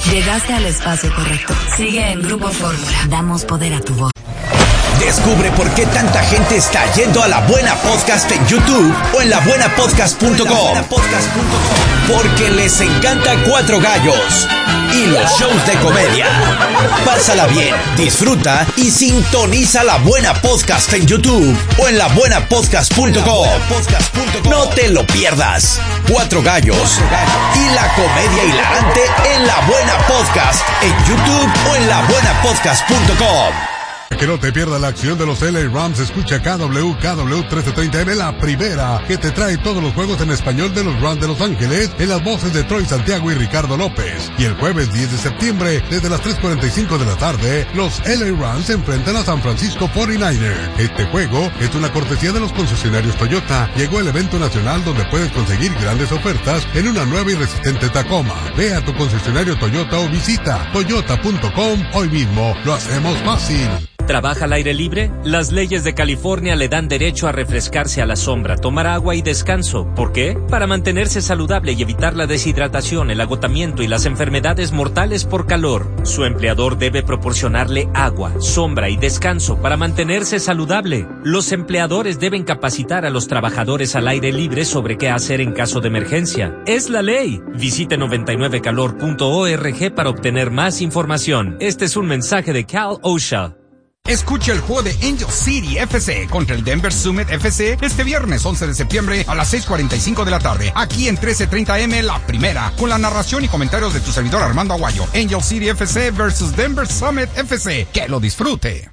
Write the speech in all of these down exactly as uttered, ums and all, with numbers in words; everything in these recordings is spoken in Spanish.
Llegaste al espacio correcto. Sigue en Grupo Fórmula. Damos poder a tu voz. Descubre por qué tanta gente está yendo a La Buena Podcast en YouTube o en la buena podcast punto com. Porque les encanta Cuatro Gallos y los shows de comedia. Pásala bien, disfruta y sintoniza La Buena Podcast en YouTube o en la buena podcast punto com. No te lo pierdas. Cuatro Gallos y la comedia hilarante en La Buena Podcast en YouTube o en la buena podcast punto com. Que no te pierdas la acción de los L A Rams, escucha K W K W trece treinta M, la primera, que te trae todos los juegos en español de los Rams de Los Ángeles, en las voces de Troy Santiago y Ricardo López. Y el jueves diez de septiembre, desde las tres cuarenta y cinco de la tarde, los L A Rams se enfrentan a San Francisco cuarenta y nueve ers. Este juego es una cortesía de los concesionarios Toyota. Llegó el evento nacional donde puedes conseguir grandes ofertas en una nueva y resistente Tacoma. Ve a tu concesionario Toyota o visita toyota punto com hoy mismo. Lo hacemos fácil. ¿Trabaja al aire libre? Las leyes de California le dan derecho a refrescarse a la sombra, tomar agua y descanso. ¿Por qué? Para mantenerse saludable y evitar la deshidratación, el agotamiento y las enfermedades mortales por calor. Su empleador debe proporcionarle agua, sombra y descanso para mantenerse saludable. Los empleadores deben capacitar a los trabajadores al aire libre sobre qué hacer en caso de emergencia. Es la ley. Visite noventa y nueve calor punto org para obtener más información. Este es un mensaje de Cal OSHA. Escucha el juego de Angel City F C contra el Denver Summit F C este viernes once de septiembre a las seis cuarenta y cinco de la tarde, aquí en trece treinta M, la primera, con la narración y comentarios de tu servidor Armando Aguayo. Angel City F C versus Denver Summit F C. ¡Que lo disfrute!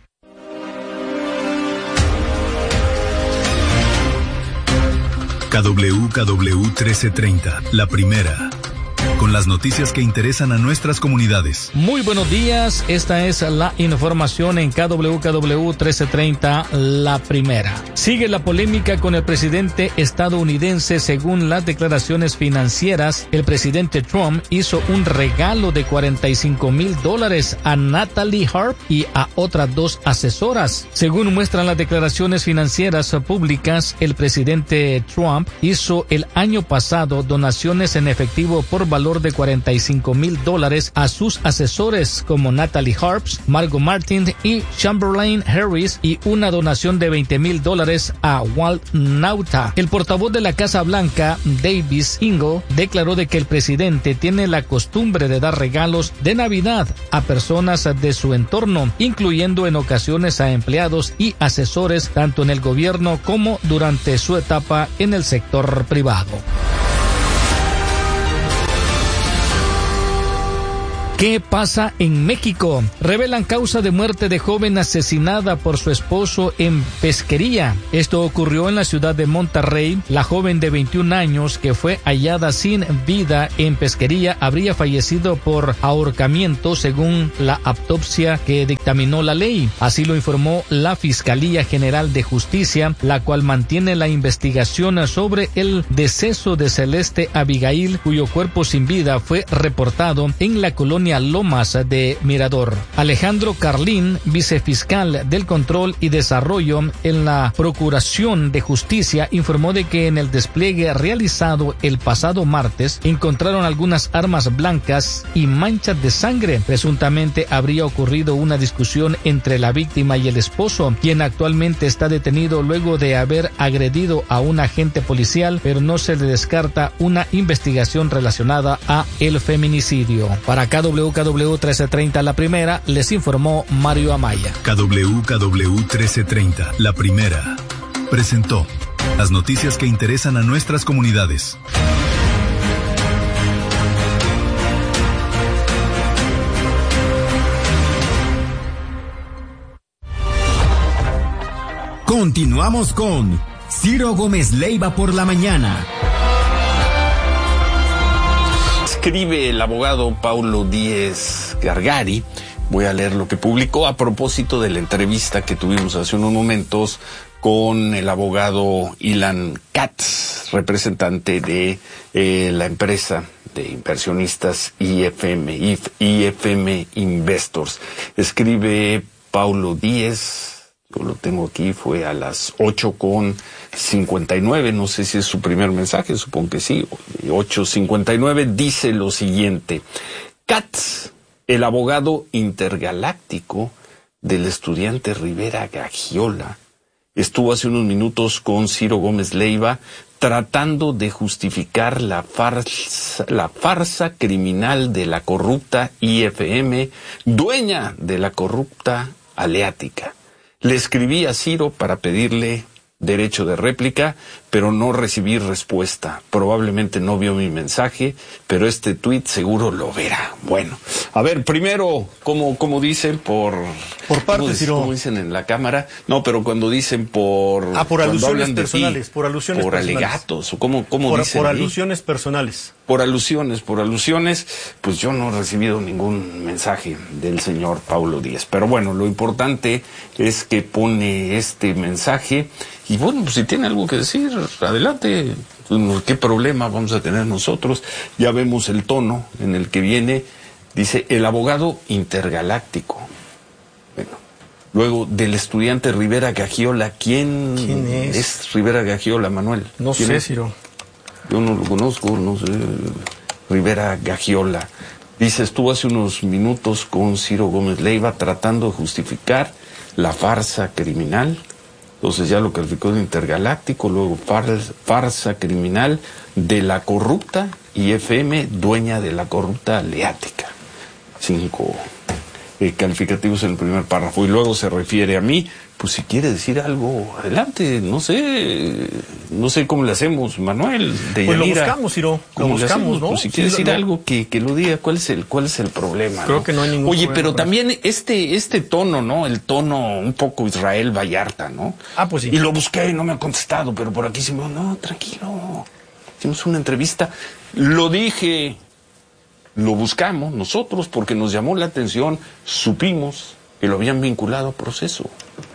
K W K W trece treinta, la primera. Con las noticias que interesan a nuestras comunidades. Muy buenos días, esta es la información en K W K W trece treinta, la primera. Sigue la polémica con el presidente estadounidense. Según las declaraciones financieras, el presidente Trump hizo un regalo de cuarenta y cinco mil dólares a Natalie Harp y a otras dos asesoras. Según muestran las declaraciones financieras públicas, el presidente Trump hizo el año pasado donaciones en efectivo por valor de cuarenta y cinco mil dólares a sus asesores como Natalie Harps, Margot Martin y Chamberlain Harris, y una donación de veinte mil dólares a Walt Nauta. El portavoz de la Casa Blanca, Davis Ingle, declaró de que el presidente tiene la costumbre de dar regalos de Navidad a personas de su entorno, incluyendo en ocasiones a empleados y asesores tanto en el gobierno como durante su etapa en el sector privado. ¿Qué pasa en México? Revelan causa de muerte de joven asesinada por su esposo en Pesquería. Esto ocurrió en la ciudad de Monterrey. La joven de veintiún años que fue hallada sin vida en Pesquería habría fallecido por ahorcamiento según la autopsia que dictaminó la ley. Así lo informó la Fiscalía General de Justicia, la cual mantiene la investigación sobre el deceso de Celeste Abigail, cuyo cuerpo sin vida fue reportado en la colonia Lomas de Mirador. Alejandro Carlín, vicefiscal del Control y Desarrollo en la Procuración de Justicia, informó de que en el despliegue realizado el pasado martes encontraron algunas armas blancas y manchas de sangre. Presuntamente habría ocurrido una discusión entre la víctima y el esposo, quien actualmente está detenido luego de haber agredido a un agente policial, pero no se le descarta una investigación relacionada a el feminicidio. Para K W K W trece treinta, la primera, les informó Mario Amaya. K W K W trece treinta, la primera, presentó las noticias que interesan a nuestras comunidades. Continuamos con Ciro Gómez Leiva por la mañana. Escribe el abogado Paulo Díez Gargari, voy a leer lo que publicó a propósito de la entrevista que tuvimos hace unos momentos con el abogado Ilan Katz, representante de eh, la empresa de inversionistas I F M, I F M Investors. Escribe Paulo Díez, yo lo tengo aquí, fue a las ocho con cincuenta y nueve, no sé si es su primer mensaje, supongo que sí, ocho cincuenta y nueve, dice lo siguiente: Katz, el abogado intergaláctico del estudiante Rivera Gagiola, estuvo hace unos minutos con Ciro Gómez Leiva tratando de justificar la farsa, la farsa criminal de la corrupta I F M, dueña de la corrupta Aleática. Le escribí a Ciro para pedirle derecho de réplica, pero no recibí respuesta. Probablemente no vio mi mensaje, pero este tuit seguro lo verá. Bueno, a ver, primero, como, como dicen por... Por parte, Ciro. Como dicen en la cámara, no, pero cuando dicen por... Ah, por alusiones personales, ti, por alusiones por personales. Por alegatos, o como, como por, dicen Por ahí. alusiones personales. Por alusiones, por alusiones, pues yo no he recibido ningún mensaje del señor Paulo Díaz. Pero bueno, lo importante es que pone este mensaje y bueno, pues si tiene algo que decir, adelante. ¿Qué problema vamos a tener nosotros? Ya vemos el tono en el que viene. Dice, el abogado intergaláctico. Bueno, luego del estudiante Rivera Gagiola. ¿Quién, ¿Quién es? es Rivera Gagiola, Manuel? No sé, Ciro. Yo no lo conozco, no sé. Rivera Gagiola. Dice, estuvo hace unos minutos con Ciro Gómez Leiva tratando de justificar la farsa criminal. Entonces ya lo calificó de intergaláctico, luego farsa, farsa criminal de la corrupta I F M, dueña de la corrupta Aleática. Cinco eh, calificativos en el primer párrafo. Y luego se refiere a mí, pues si quiere decir algo, adelante, no sé, no sé cómo le hacemos, Manuel, de Pues Yanira. lo buscamos, Ciro, lo buscamos, ¿no? Pues si quiere Sí, decir lo, algo que, que lo diga, ¿cuál es el, cuál es el problema? Creo ¿no? que no hay ningún Oye, problema. pero también este, este tono, ¿no? El tono un poco Israel Vallarta, ¿no? Ah, pues sí. Y lo busqué y no me ha contestado, pero por aquí se me no, tranquilo. Hicimos una entrevista, lo dije, lo buscamos nosotros porque nos llamó la atención, supimos que lo habían vinculado a proceso.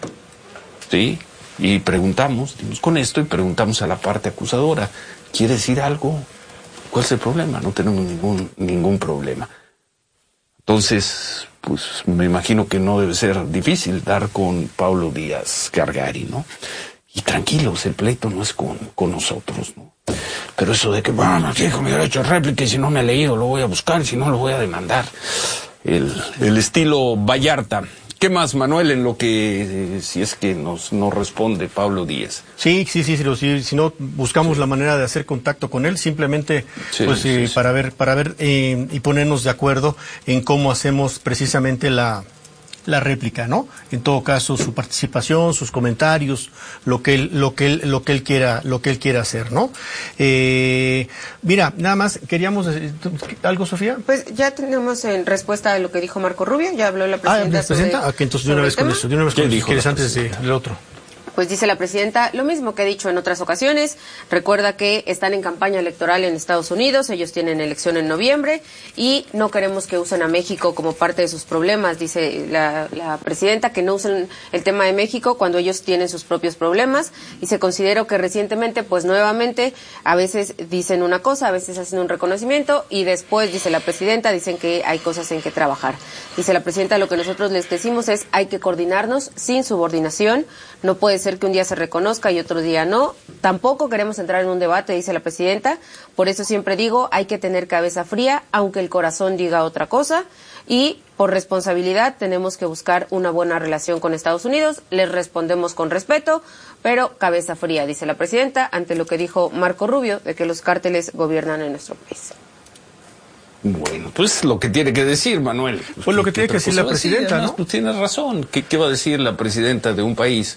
¿Sí? Y preguntamos, dimos con esto y preguntamos a la parte acusadora, ¿quiere decir algo? ¿Cuál es el problema? No tenemos ningún, ningún problema. Entonces, pues me imagino que no debe ser difícil dar con Paulo Díaz Gargari, ¿no? Y tranquilos, el pleito no es con, con nosotros, ¿no? Pero eso de que, bueno, fijo mi derecho de réplica y si no me ha leído lo voy a buscar, si no lo voy a demandar. El, el estilo Vallarta. ¿Qué más, Manuel, en lo que, eh, si es que nos, nos responde Paulo Díaz? Sí, sí, sí, sí, sí, si no buscamos sí. la manera de hacer contacto con él, simplemente sí, pues sí, eh, sí. para ver, para ver eh, y ponernos de acuerdo en cómo hacemos precisamente la, la réplica, ¿no? En todo caso, su participación, sus comentarios, lo que él, lo que él, lo que él quiera, lo que él quiera hacer, ¿no? Eh, mira, nada más queríamos decir, ¿algo, Sofía? Pues ya tenemos en respuesta a lo que dijo Marco Rubio, ya habló la presidenta. Ah, ¿la presidenta? Ah, que entonces de una vez con eso, de una vez con eso, ¿quieres antes del otro? Pues dice la presidenta lo mismo que ha dicho en otras ocasiones. Recuerda que están en campaña electoral en Estados Unidos, ellos tienen elección en noviembre y no queremos que usen a México como parte de sus problemas. Dice la, la presidenta que no usen el tema de México cuando ellos tienen sus propios problemas y se consideró que recientemente, pues nuevamente, a veces dicen una cosa, a veces hacen un reconocimiento y después, dice la presidenta, dicen que hay cosas en que trabajar. Dice la presidenta, lo que nosotros les decimos es hay que coordinarnos sin subordinación, no puede ser que un día se reconozca y otro día no. Tampoco queremos entrar en un debate, dice la presidenta. Por eso siempre digo, hay que tener cabeza fría, aunque el corazón diga otra cosa. Y por responsabilidad tenemos que buscar una buena relación con Estados Unidos. Les respondemos con respeto, pero cabeza fría, dice la presidenta, ante lo que dijo Marco Rubio, de que los cárteles gobiernan en nuestro país. Bueno, pues lo que tiene que decir, Manuel. Pues, pues lo que tiene que decir la presidenta, además, ¿no? Pues tienes razón. ¿Qué, ¿Qué va a decir la presidenta de un país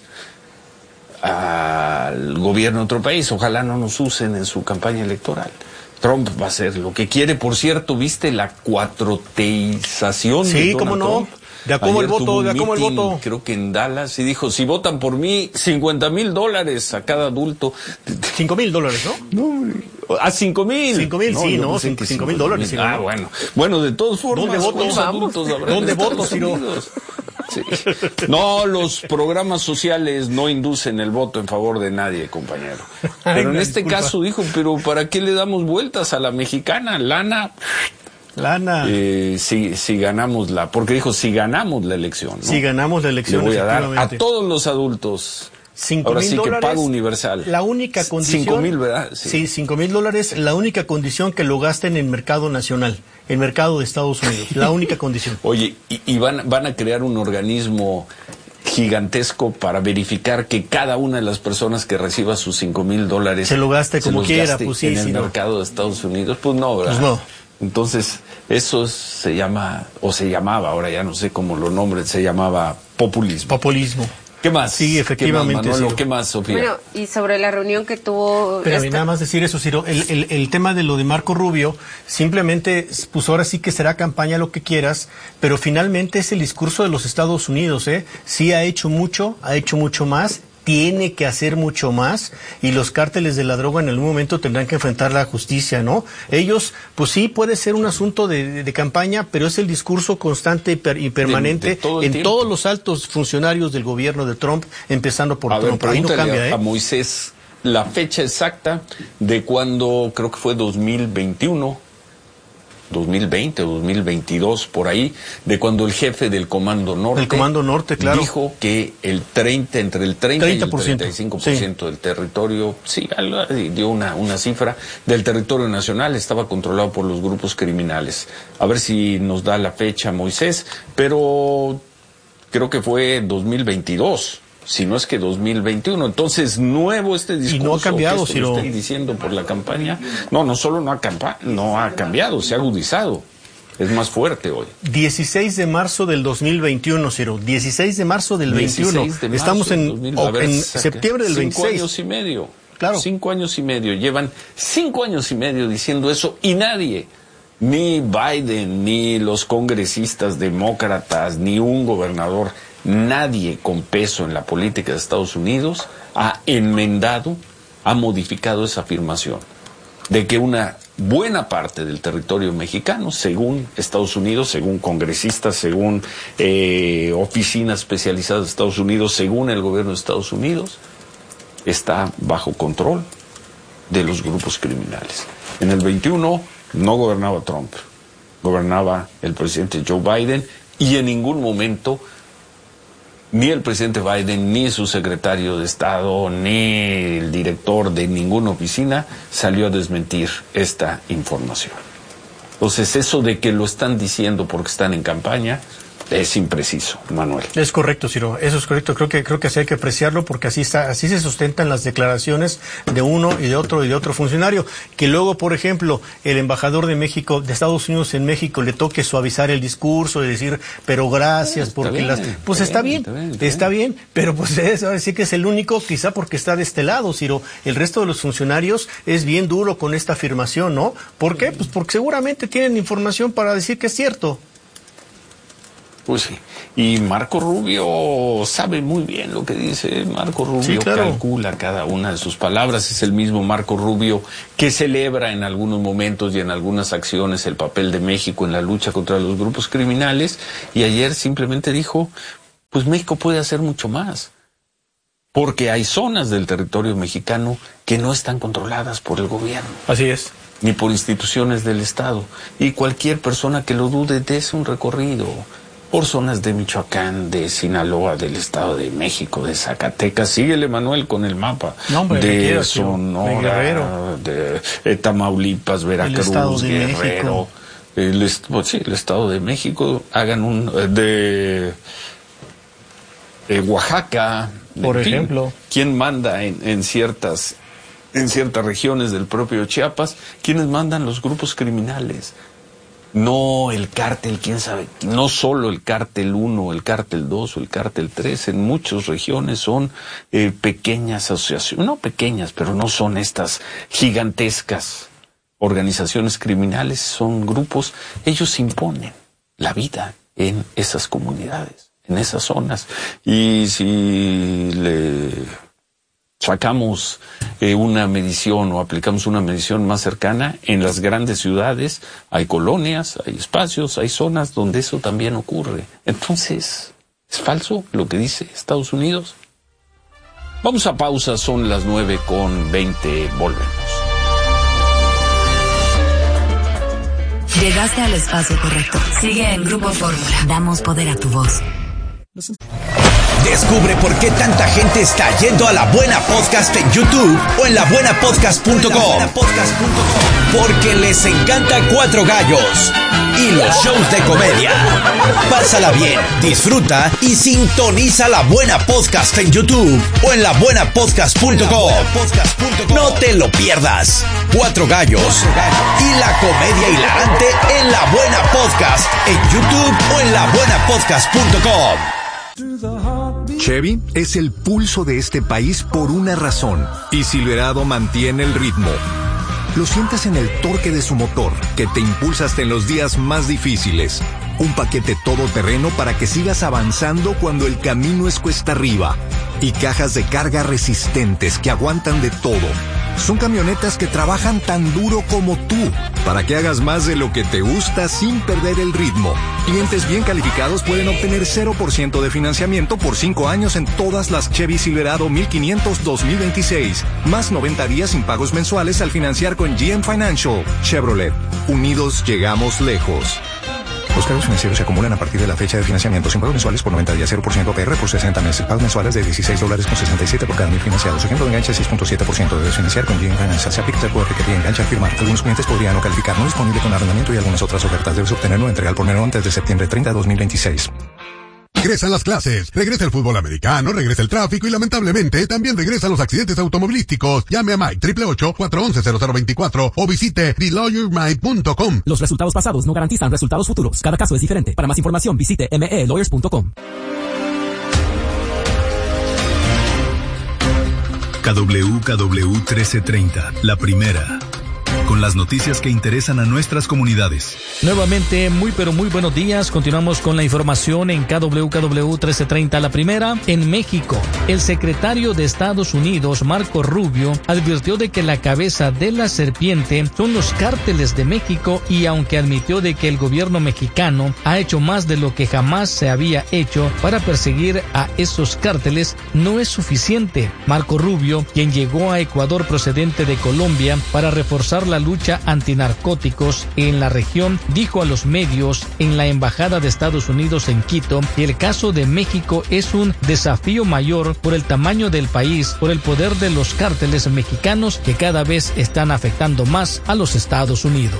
al gobierno de otro país? Ojalá no nos usen en su campaña electoral. Trump va a hacer lo que quiere. Por cierto, ¿viste la cuatroteización sí, de Donald cómo no. Trump? De a cómo el voto, de a cómo el voto. Creo que en Dallas, y dijo, si votan por mí, cincuenta mil dólares a cada adulto. Cinco mil dólares, ¿no? No, a cinco mil. Cinco mil, sí, no, cinco, cinco mil dólares. Sí, ah, no. bueno. Bueno, de todos formas, ¿dónde voto? ¿cuántos adultos habrá ¿Dónde en voto, Estados Ciro? Unidos? Sí. No, los programas sociales no inducen el voto en favor de nadie, compañero. Pero Ay, en este disculpa. caso dijo, pero ¿para qué le damos vueltas a la mexicana? Lana. Lana. Eh, si, si ganamos la, porque dijo, si ganamos la elección, ¿no? Si ganamos la elección, le voy a dar a efectivamente. todos los adultos. Cinco Ahora mil sí que dólares, pago universal. La única condición. Cinco mil, ¿verdad? Sí, sí cinco mil dólares, la única condición que lo gasten en mercado nacional. el mercado de Estados Unidos, la única condición. Oye, y, y van, van a crear un organismo gigantesco para verificar que cada una de las personas que reciba sus cinco mil dólares se lo gaste como quiera, pues sí, en el sí, mercado no. de Estados Unidos, pues no, ¿verdad? Pues no. Entonces, eso se llama, o se llamaba, ahora ya no sé cómo lo nombren, se llamaba populismo. Populismo. ¿Qué más? Sí, efectivamente. ¿Qué más, Manolo? Sí. ¿Qué más, Sofía? Bueno, y sobre la reunión que tuvo... Pero esta... nada más decir eso, Ciro, el, el, el tema de lo de Marco Rubio, simplemente, pues ahora sí que será campaña lo que quieras, pero finalmente es el discurso de los Estados Unidos, ¿eh? Sí ha hecho mucho, ha hecho mucho más, tiene que hacer mucho más, y los cárteles de la droga en algún momento tendrán que enfrentar la justicia, ¿no? Ellos, pues sí, puede ser un asunto de, de, de campaña, pero es el discurso constante y, per, y permanente de, de todo en tiempo. Todos los altos funcionarios del gobierno de Trump, empezando por a Trump. Ver, ahí no cambia, a, ¿eh? a Moisés la fecha exacta de cuando, creo que fue dos mil veintiuno, dos mil veinte o dos mil veintidós, por ahí, de cuando el jefe del Comando Norte, el Comando Norte, claro, dijo que el treinta, entre el treinta, treinta por ciento, y el treinta y cinco por ciento sí. del territorio, sí, dio una, una cifra, del territorio nacional estaba controlado por los grupos criminales. A ver si nos da la fecha Moisés, pero creo que fue dos mil veintidós. Si no es que dos mil veintiuno, entonces nuevo este discurso. Y no ha cambiado, si lo estén diciendo por la campaña. No, no solo no ha, campa no ha cambiado, se ha agudizado. Es más fuerte hoy. dieciséis de marzo del dos mil veintiuno, Ciro. dieciséis de marzo del veintiuno. De marzo Estamos en, dos mil, ver, en septiembre del cinco veintiséis. Cinco años y medio. Claro. Cinco años y medio. Llevan cinco años y medio diciendo eso y nadie, ni Biden, ni los congresistas demócratas, ni un gobernador, nadie con peso en la política de Estados Unidos ha enmendado, ha modificado esa afirmación de que una buena parte del territorio mexicano, según Estados Unidos, según congresistas, según eh, oficinas especializadas de Estados Unidos, según el gobierno de Estados Unidos, está bajo control de los grupos criminales. En el veintiuno no gobernaba Trump, gobernaba el presidente Joe Biden, y en ningún momento ni el presidente Biden, ni su secretario de Estado, ni el director de ninguna oficina salió a desmentir esta información. Entonces, eso de que lo están diciendo porque están en campaña es impreciso, Manuel. Es correcto, Ciro, eso es correcto. Creo que creo que así hay que apreciarlo porque así está, así se sustentan las declaraciones de uno y de otro y de otro funcionario. Que luego, por ejemplo, el embajador de México, de Estados Unidos en México, le toque suavizar el discurso y decir, pero gracias está porque bien, las, pues está bien, está bien, está bien, está bien pero pues es, ahora sí que es el único, quizá porque está de este lado, Ciro. El resto de los funcionarios es bien duro con esta afirmación, ¿no? ¿Por qué? Pues porque seguramente tienen información para decir que es cierto. Pues sí, y Marco Rubio sabe muy bien lo que dice. Marco Rubio sí, claro. calcula cada una de sus palabras. Es el mismo Marco Rubio que celebra en algunos momentos y en algunas acciones el papel de México en la lucha contra los grupos criminales, y ayer simplemente dijo, pues México puede hacer mucho más, porque hay zonas del territorio mexicano que no están controladas por el gobierno. Así es. Ni por instituciones del Estado, y cualquier persona que lo dude, dése un recorrido por zonas de Michoacán, de Sinaloa, del Estado de México, de Zacatecas. Síguele, Manuel, con el mapa. No, hombre, de quiero, Sonora, de, de Tamaulipas, Veracruz, el Guerrero. El, pues, sí, el Estado de México. Hagan un... de, de Oaxaca. Por en ejemplo. Fin, ¿quién manda en, en ciertas... en ciertas regiones del propio Chiapas? ¿Quiénes mandan? Los grupos criminales. No el cártel, quién sabe, no solo el cártel uno, el cártel dos o el cártel tres, en muchas regiones son eh, pequeñas asociaciones, no pequeñas, pero no son estas gigantescas organizaciones criminales, son grupos, ellos imponen la vida en esas comunidades, en esas zonas, y si le sacamos eh, una medición o aplicamos una medición más cercana, en las grandes ciudades hay colonias, hay espacios, hay zonas donde eso también ocurre. Entonces, ¿es falso lo que dice Estados Unidos? Vamos a pausa, son las nueve con veinte, volvemos. Llegaste al espacio correcto. Sigue en Grupo Fórmula. Damos poder a tu voz. Descubre por qué tanta gente está yendo a La Buena Podcast en YouTube o en la buena podcast punto com. Porque les encanta Cuatro Gallos y los shows de comedia. Pásala bien, disfruta y sintoniza La Buena Podcast en YouTube o en la buena podcast punto com. No te lo pierdas. Cuatro Gallos y la comedia hilarante en La Buena Podcast en YouTube o en la buena podcast punto com. Chevy es el pulso de este país por una razón, y Silverado mantiene el ritmo. Lo sientes en el torque de su motor, que te impulsa hasta en los días más difíciles. Un paquete todoterreno para que sigas avanzando cuando el camino es cuesta arriba. Y cajas de carga resistentes que aguantan de todo. Son camionetas que trabajan tan duro como tú, para que hagas más de lo que te gusta sin perder el ritmo. Clientes bien calificados pueden obtener cero por ciento de financiamiento por cinco años en todas las Chevy Silverado mil quinientos dos mil veintiséis. Más noventa días sin pagos mensuales al financiar con G M Financial. Chevrolet. Unidos llegamos lejos. Los cargos financieros se acumulan a partir de la fecha de financiamiento sin pagos mensuales por noventa días, cero por ciento A P R por sesenta meses. Pagos mensuales de dieciséis dólares con sesenta y siete por cada mil financiados. Ejemplo de enganche seis punto siete por ciento. Debes financiar con G M Financial. Se aplica el poder requerir enganche al firmar. Algunos clientes podrían no calificar. No disponible con arrendamiento y algunas otras ofertas. Debes obtenerlo entrega al por menor antes de septiembre treinta de dos mil veintiséis. Regresan las clases, regresa el fútbol americano, regresa el tráfico y lamentablemente también regresan los accidentes automovilísticos. Llame a Mike ocho ocho ocho, cuatro uno cero cero dos cuatro o visite the lawyer mike punto com. Los resultados pasados no garantizan resultados futuros. Cada caso es diferente. Para más información visite m e lawyers punto com. K W K W trece treinta, la primera. Con las noticias que interesan a nuestras comunidades. Nuevamente, muy pero muy buenos días. Continuamos con la información en K W K W trece treinta. La primera, en México. El secretario de Estados Unidos, Marco Rubio, advirtió de que la cabeza de la serpiente son los cárteles de México y aunque admitió de que el gobierno mexicano ha hecho más de lo que jamás se había hecho para perseguir a esos cárteles, no es suficiente. Marco Rubio, quien llegó a Ecuador procedente de Colombia para reforzar la lucha antinarcóticos en la región, dijo a los medios en la Embajada de Estados Unidos en Quito que el caso de México es un desafío mayor por el tamaño del país, por el poder de los cárteles mexicanos que cada vez están afectando más a los Estados Unidos.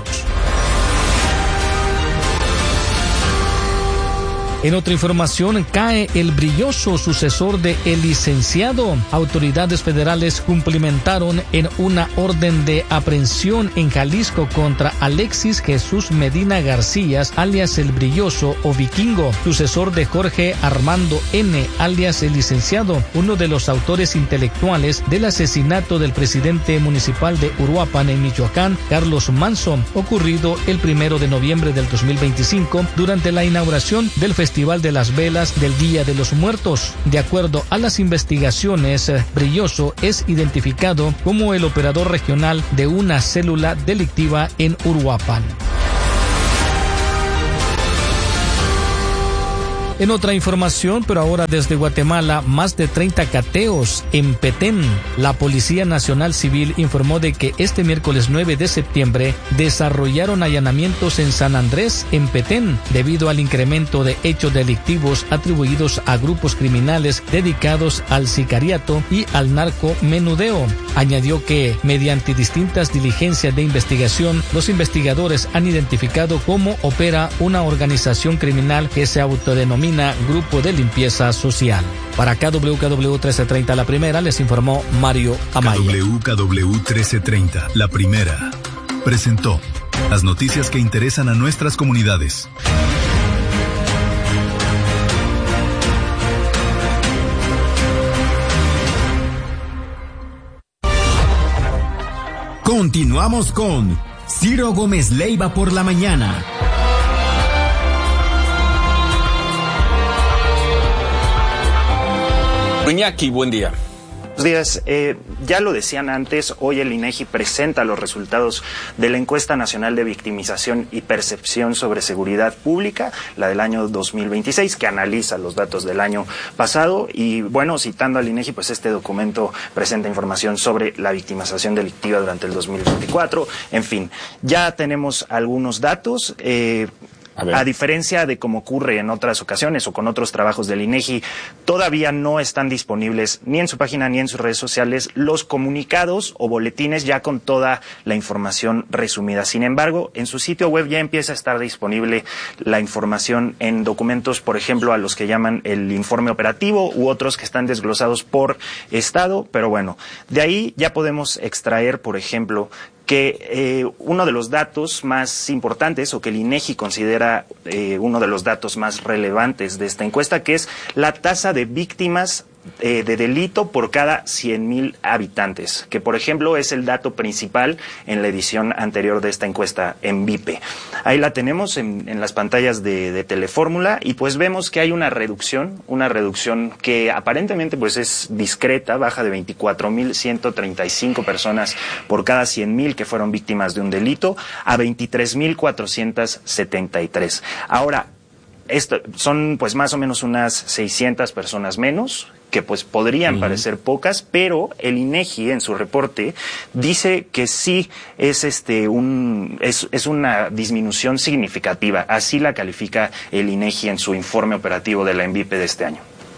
En otra información, cae el brilloso sucesor de el licenciado. Autoridades federales cumplimentaron en una orden de aprehensión en Jalisco contra Alexis Jesús Medina García, alias el brilloso o vikingo, sucesor de Jorge Armando N., alias el licenciado, uno de los autores intelectuales del asesinato del presidente municipal de Uruapan en Michoacán, Carlos Manso, ocurrido el primero de noviembre del dos mil veinticinco durante la inauguración del Festival Festival de las Velas del Día de los Muertos. De acuerdo a las investigaciones, Brilloso es identificado como el operador regional de una célula delictiva en Uruapan. En otra información, pero ahora desde Guatemala, más de treinta cateos en Petén. La Policía Nacional Civil informó de que este miércoles nueve de septiembre desarrollaron allanamientos en San Andrés, en Petén, debido al incremento de hechos delictivos atribuidos a grupos criminales dedicados al sicariato y al narcomenudeo. Añadió que, mediante distintas diligencias de investigación, los investigadores han identificado cómo opera una organización criminal que se autodenomina Grupo de Limpieza Social. Para K W K W trece treinta, la primera, les informó Mario Amaya. K W K W trece treinta, la primera, presentó las noticias que interesan a nuestras comunidades. Continuamos con Ciro Gómez Leiva por la mañana. Iñaki, buen día. Buenos días. Eh, ya lo decían antes, hoy el INEGI presenta los resultados de la Encuesta Nacional de Victimización y Percepción sobre Seguridad Pública, la del año dos mil veintiséis, que analiza los datos del año pasado. Y bueno, citando al INEGI, pues este documento presenta información sobre la victimización delictiva durante el dos mil veinticuatro. En fin, ya tenemos algunos datos. Eh, A, a diferencia de como ocurre en otras ocasiones o con otros trabajos del INEGI, todavía no están disponibles ni en su página ni en sus redes sociales los comunicados o boletines ya con toda la información resumida. Sin embargo, en su sitio web ya empieza a estar disponible la información en documentos, por ejemplo, a los que llaman el informe operativo u otros que están desglosados por estado, pero bueno, de ahí ya podemos extraer, por ejemplo, que eh, uno de los datos más importantes o que el INEGI considera eh, uno de los datos más relevantes de esta encuesta, que es la tasa de víctimas eh, de delito por cada cien mil habitantes, que por ejemplo es el dato principal en la edición anterior de esta encuesta en Vipe. Ahí la tenemos en, en las pantallas de, de Telefórmula y pues vemos que hay una reducción, una reducción que aparentemente pues es discreta, baja de veinticuatro mil ciento treinta y cinco personas por cada cien mil que fueron víctimas de un delito a veintitrés mil cuatrocientos setenta y tres. Ahora, esto son pues más o menos unas seiscientas personas menos, que pues podrían uh-huh. parecer pocas, pero el INEGI en su reporte dice que sí es este un es, es una disminución significativa. Así la califica el INEGI en su informe operativo de la ENVIPE de este año.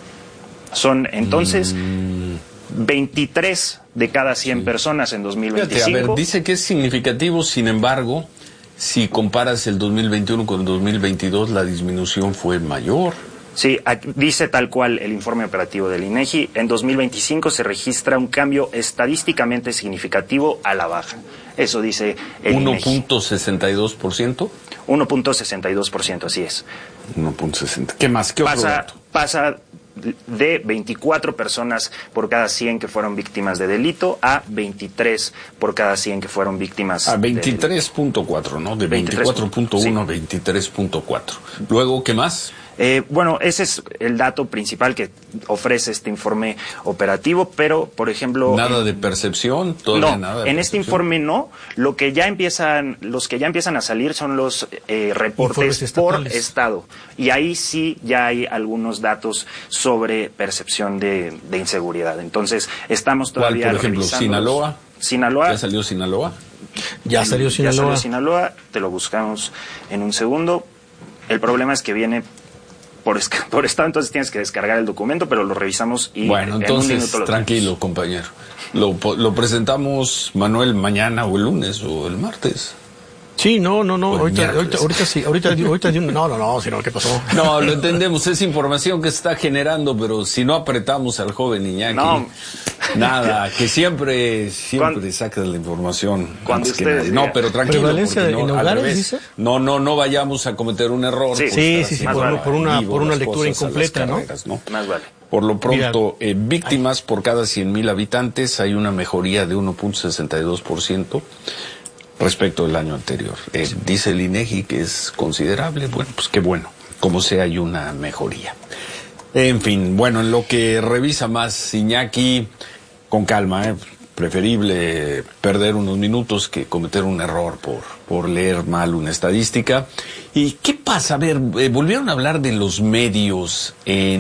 Son entonces mm. veintitrés de cada cien sí. personas en dos mil veinticinco. Fíjate, a ver, dice que es significativo, sin embargo, si comparas el dos mil veintiuno con el dos mil veintidós, la disminución fue mayor. Sí, dice tal cual el informe operativo del INEGI, en dos mil veinticinco se registra un cambio estadísticamente significativo a la baja. Eso dice el uno INEGI. uno punto sesenta y dos por ciento. uno punto sesenta y dos por ciento, así es. uno punto sesenta. ¿Qué más? ¿Qué otro pasa, dato? Pasa de veinticuatro personas por cada cien que fueron víctimas de delito a veintitrés por cada cien que fueron víctimas a veintitrés punto cuatro, ¿no? De veinticuatro punto uno a veintitrés punto cuatro. Luego, ¿qué más? Eh, bueno, ese es el dato principal que ofrece este informe operativo, pero, por ejemplo... Nada en, de percepción, todavía no, nada de en percepción. Este informe no. Lo que ya empiezan, los que ya empiezan a salir son los eh, reportes por estado. Y ahí sí ya hay algunos datos sobre percepción de, de inseguridad. Entonces, estamos todavía ¿Cuál, por ejemplo, Sinaloa? Sinaloa. ¿Ya salió Sinaloa? Ya salió Sinaloa. Ya salió Sinaloa, te lo buscamos en un segundo. El problema es que viene... Por, por estado, entonces tienes que descargar el documento, pero lo revisamos y bueno, en entonces, un minuto lo tranquilo, tenemos. compañero. Lo, lo presentamos, Manuel, mañana o el lunes o el martes. Sí, no, no, no, ahorita, ahorita, ahorita sí, ahorita, ahorita, no, no, no, sino, ¿qué pasó? No, lo entendemos, es información que se está generando, pero si no apretamos al joven Iñaki, no. nada, que siempre, siempre cuando, saca la información. Cuando ustedes, no, pero tranquilo, ¿prevalencia porque no, en hogares, dice? No, no, no vayamos a cometer un error. Sí, sí, sí, sí por, vale. por una, por una lectura incompleta, ¿no? ¿no? Más vale. Por lo pronto, eh, víctimas por cada cien mil habitantes, hay una mejoría de uno punto sesenta y dos por ciento. Respecto del año anterior. Eh, dice el INEGI que es considerable. Bueno, pues qué bueno. Como sea, hay una mejoría. En fin, bueno, en lo que revisa más Iñaki, con calma, ¿eh? Preferible perder unos minutos que cometer un error por, por leer mal una estadística. ¿Y qué pasa? A ver, eh, volvieron a hablar de los medios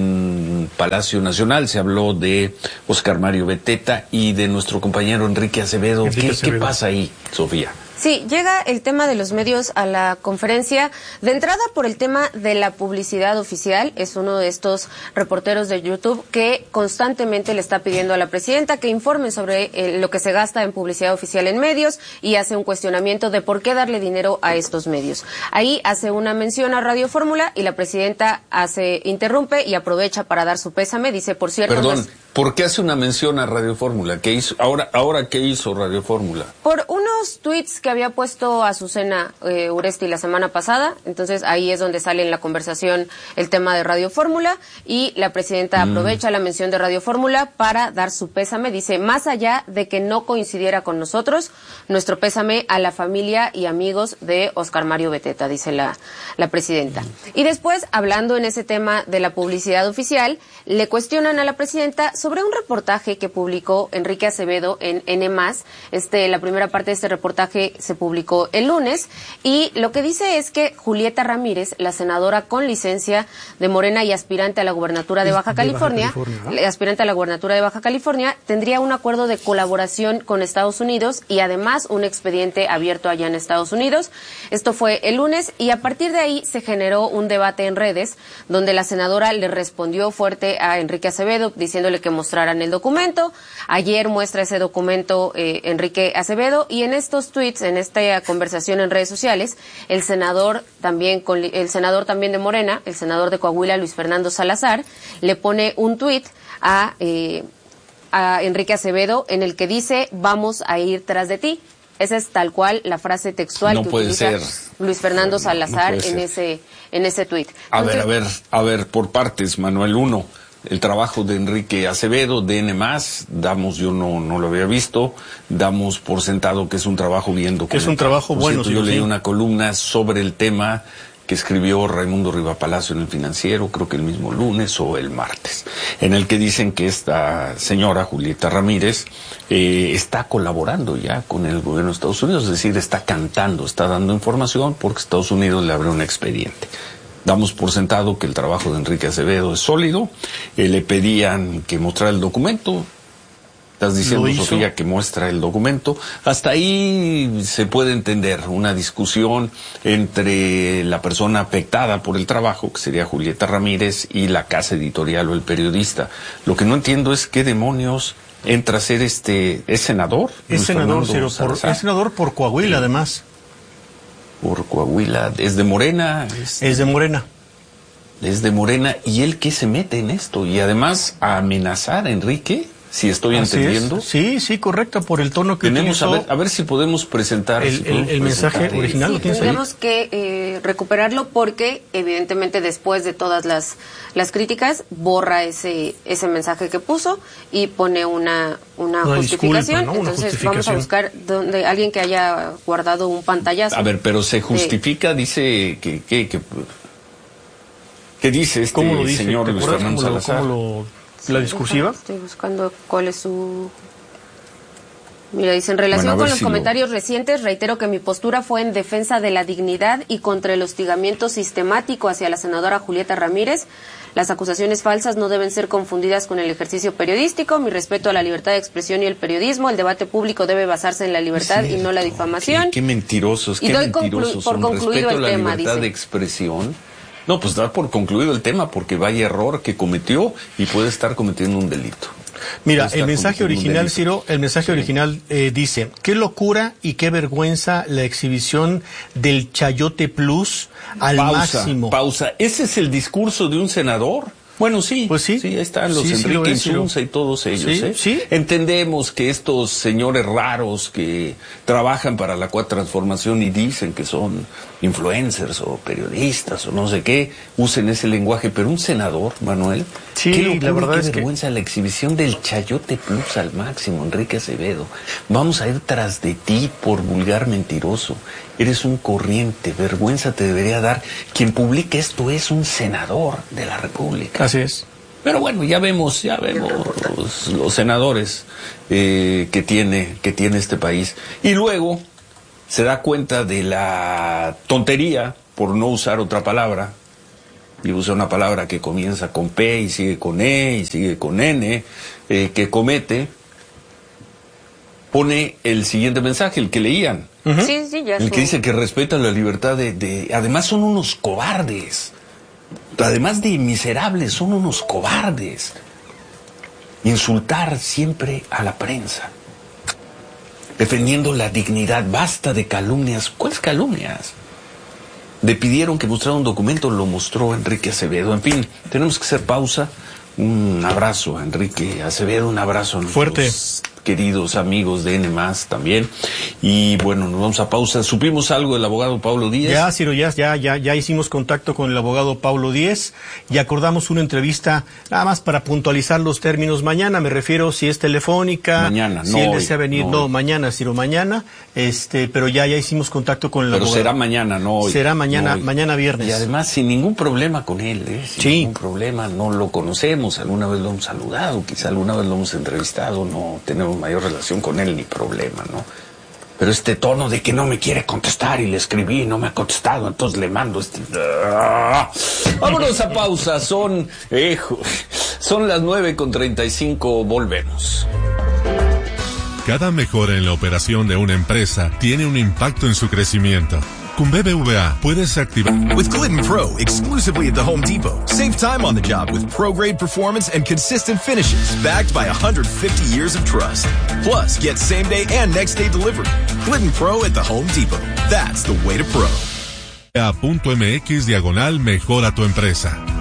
en Palacio Nacional. Se habló de Oscar Mario Beteta y de nuestro compañero Enrique Acevedo. Enrique ¿Qué, Acevedo. ¿Qué pasa ahí, Sofía? Sí, llega el tema de los medios a la conferencia, de entrada por el tema de la publicidad oficial. Es uno de estos reporteros de YouTube que constantemente le está pidiendo a la presidenta que informe sobre eh, lo que se gasta en publicidad oficial en medios y hace un cuestionamiento de por qué darle dinero a estos medios. Ahí hace una mención a Radio Fórmula y la presidenta hace interrumpe y aprovecha para dar su pésame. Dice, por cierto... Perdón, pues, ¿por qué hace una mención a Radio Fórmula? ¿Qué hizo? Ahora, ahora ¿qué hizo Radio Fórmula? Por unos tweets que había puesto Azucena eh, Uresti la semana pasada, entonces ahí es donde sale en la conversación el tema de Radio Fórmula y la presidenta mm. aprovecha la mención de Radio Fórmula para dar su pésame. Dice, más allá de que no coincidiera con nosotros, nuestro pésame a la familia y amigos de Oscar Mario Beteta, dice la, la presidenta. Mm. Y después, hablando en ese tema de la publicidad oficial, le cuestionan a la presidenta sobre un reportaje que publicó Enrique Acevedo en N más. Este, la primera parte de este reportaje se publicó el lunes y lo que dice es que Julieta Ramírez, la senadora con licencia de Morena y aspirante a la gubernatura de Baja California, de Baja California, ¿no? aspirante a la gubernatura de Baja California, tendría un acuerdo de colaboración con Estados Unidos y además un expediente abierto allá en Estados Unidos. Esto fue el lunes y a partir de ahí se generó un debate en redes donde la senadora le respondió fuerte a Enrique Acevedo diciéndole que mostraran el documento. Ayer muestra ese documento eh, Enrique Acevedo y en estos tweets, en esta conversación en redes sociales, el senador también con, el senador también de Morena, el senador de Coahuila, Luis Fernando Salazar, le pone un tweet a eh, a Enrique Acevedo en el que dice vamos a ir tras de ti. Esa es tal cual la frase textual no que puede utiliza ser. Luis Fernando Salazar no en ese en ese tuit. A ver, a ver, a ver, por partes, Manuel. Uno, el trabajo de Enrique Acevedo, de N más, damos, yo no no lo había visto, damos por sentado que es un trabajo bien documentado. Que es un trabajo por bueno. cierto, sí, yo sí. leí una columna sobre el tema que escribió Raimundo Rivapalacio en El Financiero, creo que el mismo lunes o el martes, en el que dicen que esta señora, Julieta Ramírez, eh, está colaborando ya con el gobierno de Estados Unidos, es decir, está cantando, está dando información porque Estados Unidos le abrió un expediente. Damos por sentado que el trabajo de Enrique Acevedo es sólido, eh, le pedían que mostrara el documento. Estás diciendo, Sofía, que muestra el documento. Hasta ahí se puede entender una discusión entre la persona afectada por el trabajo, que sería Julieta Ramírez, y la casa editorial o el periodista. Lo que no entiendo es qué demonios entra a ser este... ¿Es senador? Es senador, Ciro, por, es senador por Coahuila, sí. Además. Por Coahuila. ¿Es de Morena? Es, es de Morena. Es de Morena. ¿Y él qué se mete en esto? Y además a amenazar a Enrique... Si estoy Así entendiendo. Es. Sí, sí, correcto, por el tono que tenemos utilizó. A ver, a ver si podemos presentar el, si podemos el, el presentar mensaje original. Sí, ¿lo tienes tendríamos ahí? que eh, recuperarlo porque evidentemente después de todas las las críticas borra ese ese mensaje que puso y pone una una, una justificación. Disculpa, ¿no? Una Entonces justificación. vamos a buscar donde alguien que haya guardado un pantallazo. A ver, pero se justifica, de... dice que que que ¿qué dice este ¿Cómo lo dice? señor Luis Fernando ¿Cómo lo, Salazar? cómo lo... ¿La discursiva? Estoy buscando cuál es su... Mira, dice, en relación bueno, con los si comentarios lo... recientes, reitero que mi postura fue en defensa de la dignidad y contra el hostigamiento sistemático hacia la senadora Julieta Ramírez. Las acusaciones falsas no deben ser confundidas con el ejercicio periodístico. Mi respeto a la libertad de expresión y el periodismo. El debate público debe basarse en la libertad sí, y no la difamación. Qué, qué mentirosos, y qué doy mentirosos conclu por son. concluido Respeto el a la tema, libertad dice. de expresión. No, pues dar por concluido el tema porque vaya error que cometió y puede estar cometiendo un delito. Mira, el mensaje original, Ciro, el mensaje sí. original eh, dice, qué locura y qué vergüenza la exhibición del Chayote Plus al pausa, máximo. Pausa, ¿ese es el discurso de un senador? Bueno, sí, pues sí, sí, ahí están los sí, Enrique sí Insunza y todos ellos. Sí, ¿eh? sí. Entendemos que estos señores raros que trabajan para la Cuarta Transformación y dicen que son influencers o periodistas o no sé qué, usen ese lenguaje, pero un senador, Manuel, sí, qué locura, la verdad qué es vergüenza que... la exhibición del Chayote Plus al máximo, Enrique Acevedo. Vamos a ir tras de ti por vulgar mentiroso. Eres un corriente, vergüenza te debería dar. Quien publica esto es un senador de la República. Así es. Pero bueno, ya vemos, ya vemos los, los senadores eh, que tiene, que tiene este país. Y luego se da cuenta de la tontería, por no usar otra palabra, y usa una palabra que comienza con P y sigue con E y sigue con N, eh, que comete, pone el siguiente mensaje, el que leían. Uh-huh. Sí, sí, ya el que dice que respeta la libertad de, de... Además son unos cobardes. Además de miserables, son unos cobardes. Insultar siempre a la prensa. Defendiendo la dignidad. Basta de calumnias. ¿Cuáles calumnias? Le pidieron que mostrara un documento, lo mostró Enrique Acevedo. En fin, tenemos que hacer pausa. Un abrazo a Enrique Acevedo, un abrazo a fuerte. Los queridos amigos de N más también. Y bueno, nos vamos a pausa. ¿Supimos algo del abogado Pablo Díez? Ya, Ciro, ya, ya, ya, ya hicimos contacto con el abogado Pablo Díez y acordamos una entrevista nada más para puntualizar los términos mañana. Me refiero si es telefónica, mañana, si no él hoy, desea venir, no, no, mañana, Ciro, mañana, este, pero ya, ya hicimos contacto con el pero abogado. será mañana, no hoy. Será mañana, no mañana viernes. Y además sin ningún problema con él, ¿eh? Sin sí. ningún problema, no lo conocemos, alguna vez lo hemos saludado, quizá alguna vez lo hemos entrevistado, no tenemos mayor relación con él ni problema, ¿no? Pero este tono de que no me quiere contestar y le escribí y no me ha contestado, entonces le mando este... ¡Ah! Vámonos a pausa, son... Eh, son las nueve con treinta y cinco, volvemos. Cada mejora en la operación de una empresa tiene un impacto en su crecimiento. Con B B V A puedes activar. With Glidden Pro, exclusively at the Home Depot. Save time on the job with pro-grade performance and consistent finishes, backed by one hundred fifty years of trust. Plus, get same-day and next-day delivery. Glidden Pro at the Home Depot. That's the way to pro. A.mx diagonal mejora tu empresa.